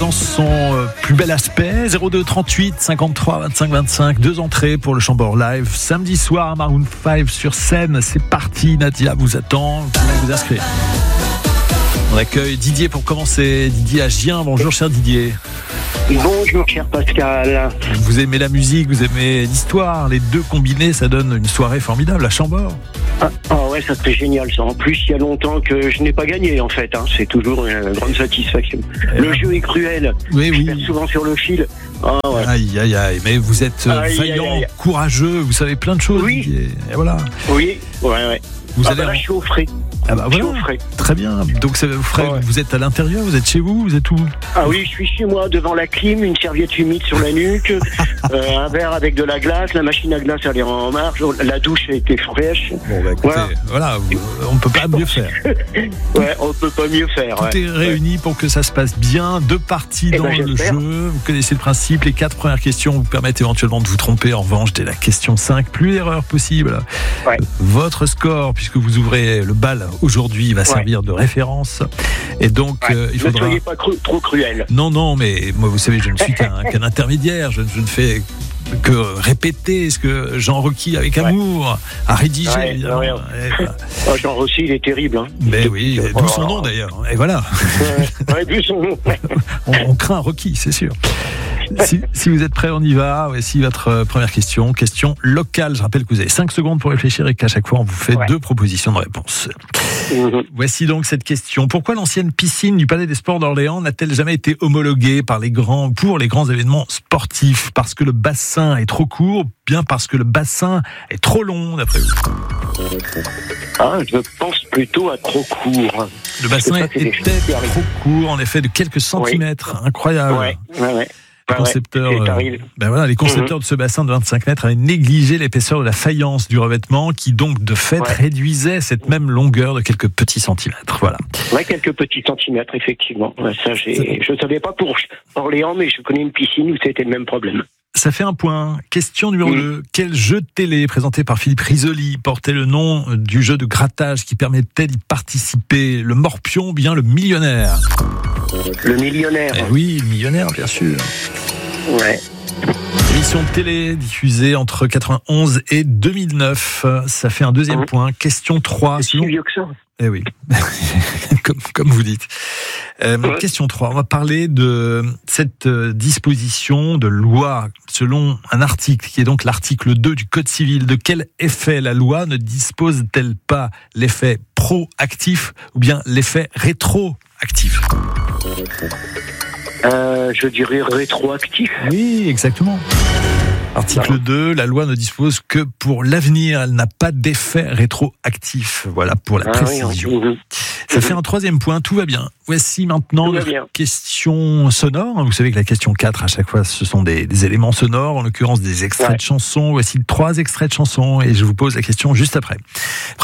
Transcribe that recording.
Dans son plus bel aspect, 02 38 53 25 25, 2 entrées pour le Chambord Live. Samedi soir, Maroon 5 sur scène. C'est parti, Nadia vous attend. Vous pouvez vous inscrire. On accueille Didier pour commencer. Didier à Gien. Bonjour, cher Didier. Bonjour, cher Pascal. Vous aimez la musique, vous aimez l'histoire. Les deux combinés, ça donne une soirée formidable à Chambord. Ah ouais, ça serait génial ça. En plus, il y a longtemps que je n'ai pas gagné en fait. C'est toujours une grande satisfaction. Le jeu est cruel. Oui, je perds souvent sur le fil. Ah ouais. Aïe, aïe, aïe. Mais vous êtes vaillant, courageux, vous savez plein de choses. Oui. Didier. Et voilà. Oui, ouais. Vous allez là, je suis au frais. Ah bah voilà, très bien. Donc vous êtes à l'intérieur, vous êtes chez vous êtes où? Ah oui, je suis chez moi, devant la clim, une serviette humide sur la nuque, un verre avec de la glace, la machine à glace elle est en marche, la douche a été fraîche. Bon bah écoutez, voilà on peut pas mieux faire. Ouais, on peut pas mieux faire. Tout est réuni pour que ça se passe bien. 2 parties dans le jeu. Vous connaissez le principe. Les 4 premières questions vous permettent éventuellement de vous tromper. En revanche, dès la question 5, plus d'erreurs possible. Ouais. Votre score, puisque vous ouvrez le bal aujourd'hui, va servir de référence. Et donc, il faudra... Ne soyez pas trop cruel. Non, mais moi, vous savez, je ne suis qu'un intermédiaire. Je ne fais que répéter ce que Jean Rocky, avec amour, a rédigé. Évidemment. Jean Rocky, il est terrible. Mais oui, d'où son nom d'ailleurs. Et voilà. D'où son nom. On craint Rocky, c'est sûr. Si vous êtes prêts, on y va. Voici votre première question. Question locale. Je rappelle que vous avez 5 secondes pour réfléchir et qu'à chaque fois, on vous fait 2 propositions de réponse. Voici donc cette question. Pourquoi l'ancienne piscine du Palais des Sports d'Orléans n'a-t-elle jamais été homologuée pour les grands événements sportifs? Parce que le bassin est trop court, bien parce que le bassin est trop long, d'après vous? Je pense plutôt à trop court. Le bassin était trop court, en effet, de quelques centimètres. Incroyable. Ouais. Les concepteurs de ce bassin de 25 mètres avaient négligé l'épaisseur de la faïence du revêtement qui donc de fait réduisait cette même longueur de quelques petits centimètres. Voilà. Ouais, quelques petits centimètres, effectivement. Ça, je ne savais pas pour Orléans, mais je connais une piscine où c'était le même problème. Ça fait un point. Question numéro 2. Quel jeu de télé présenté par Philippe Risoli portait le nom du jeu de grattage qui permettait d'y participer? Le Morpion ou bien le Millionnaire? Le Millionnaire. Oui, le Millionnaire, bien sûr. Ouais. Émission de télé diffusée entre 91 et 2009. Ça fait un deuxième point. Question 3. C'est si vieux que ça. Eh oui, comme vous dites. Question 3. On va parler de cette disposition de loi selon un article qui est donc l'article 2 du Code civil. De quel effet la loi ne dispose-t-elle pas? L'effet proactif ou bien l'effet rétroactif? Je dirais rétroactif. Oui, exactement. Article 2, la loi ne dispose que pour l'avenir, elle n'a pas d'effet rétroactif. Voilà pour la précision. Ça fait un 3e point, tout va bien. Voici maintenant la question sonore. Vous savez que la question 4, à chaque fois, ce sont des éléments sonores, en l'occurrence des extraits de chansons. Voici 3 extraits de chansons et je vous pose la question juste après.